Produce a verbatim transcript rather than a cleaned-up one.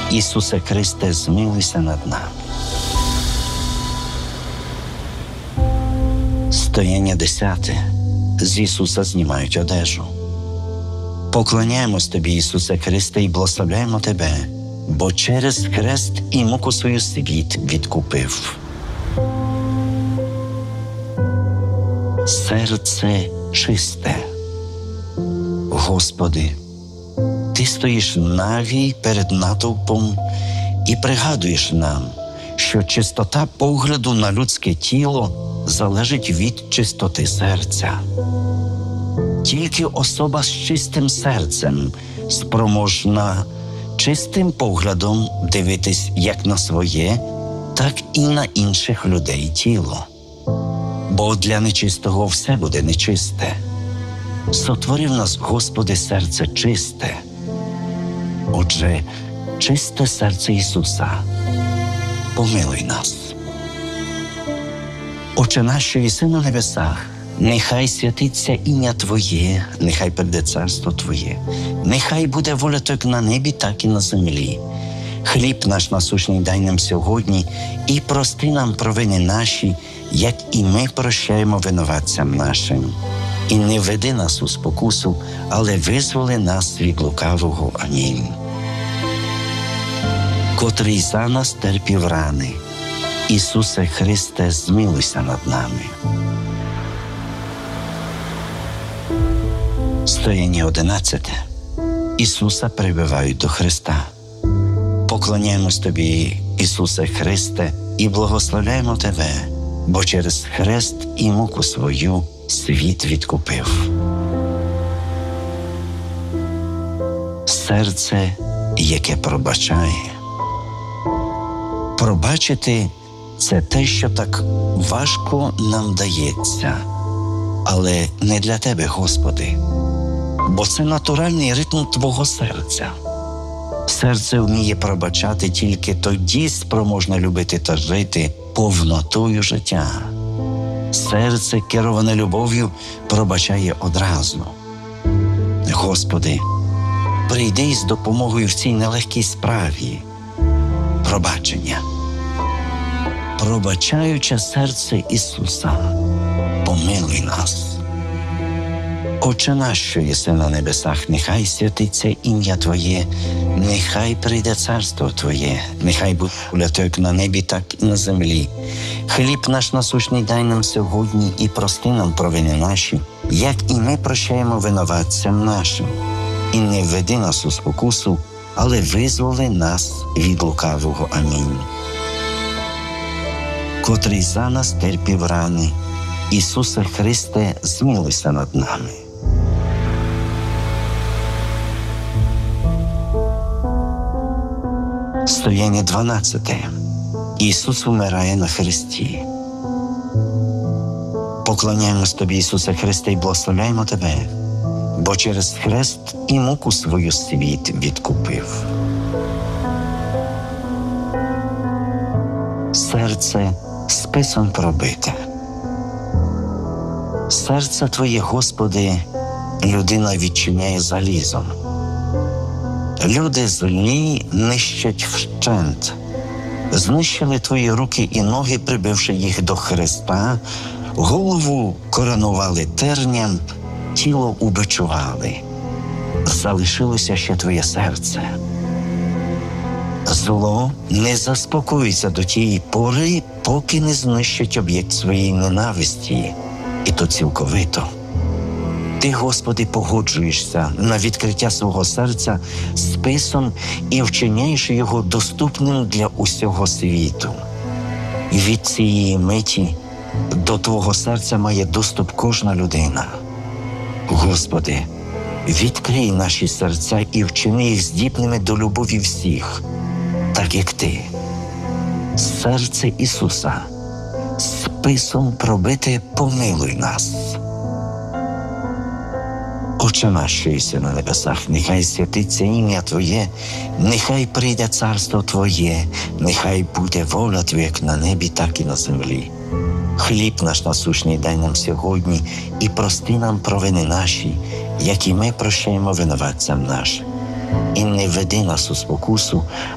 Ісусе Христе, змилуйся над нами. Стояння десяте. З Ісуса знімають одежу. Поклоняємось Тобі, Ісусе Христе, і благословляємо Тебе, бо через хрест і муку свою світ відкупив. Серце чисте. Господи, Ти стоїш навій перед натовпом і пригадуєш нам, що чистота погляду на людське тіло залежить від чистоти серця. Тільки особа з чистим серцем спроможна чистим поглядом дивитись як на своє, так і на інших людей тіло. Бо для нечистого все буде нечисте. Сотворив нас, Господи, серце чисте. Отже, чисте серце Ісуса, помилуй нас. Отче наш, що єси на небесах, нехай святиться ім'я Твоє, нехай прийде царство Твоє, нехай буде воля Твоя на небі, так і на землі. Хліб наш насущний дай нам сьогодні, і прости нам провини наші, як і ми прощаємо винуватцям нашим. І не веди нас у спокусу, але визволи нас від лукавого. Амінь. Котрий за нас терпів рани, Ісусе Христе, змилуйся над нами. Стояння одинадцяте. Ісуса прибивають до Христа. Поклоняємось Тобі, Ісусе Христе, і благословляємо Тебе, бо через хрест і муку свою світ відкупив. Серце, яке пробачає. Пробачити – це те, що так важко нам дається, але не для Тебе, Господи, бо це натуральний ритм Твого серця. Серце вміє пробачати тільки тоді спроможне любити та жити повнотою життя. Серце, кероване любов'ю, пробачає одразу. Господи, прийди із допомогою в цій нелегкій справі – пробачення. Пробачаюче серце Ісуса, помилуй нас. Отче наш, що єси на небесах, нехай святиться ім'я Твоє, нехай прийде царство Твоє, нехай буде воля Твоя як на небі, так і на землі. Хліб наш насущний дай нам сьогодні, і прости нам провини наші, як і ми прощаємо винуватцям нашим. І не введи нас у спокусу, але визволи нас від лукавого. Амінь. Котрий за нас терпів рани, Ісусе Христе, змилуйся над нами. Стояння дванадцяте. Ісус умирає на хресті. Поклоняємось Тобі, Ісусе Христе, і благословляємо Тебе, бо через хрест і муку свою світ відкупив. Серце списом пробите. Серце Твоє, Господи, людина відчиняє залізом. Люди злі нищать вщент. Знищили Твої руки і ноги, прибивши їх до хреста, голову коронували терням, тіло убичували. Залишилося ще Твоє серце. Зло не заспокоїться до тієї пори, поки не знищить об'єкт своєї ненависті, і то цілковито. Ти, Господи, погоджуєшся на відкриття свого серця списом і вчиняєш його доступним для усього світу. І від цієї миті до Твого серця має доступ кожна людина. Господи, відкрий наші серця і вчини їх здібними до любові всіх, так як Ти. Серце Ісуса, списом пробите, помилуй нас. Отче наш, що єси на небесах, нехай святиться ім'я Твоє, нехай прийде царство Твоє, нехай буде воля Твоя як на небі, так і на землі. Хліб наш насущний дай нам сьогодні, і прости нам провини наші, як і ми прощаємо винуватцям нашим. І не веди нас у спокусу,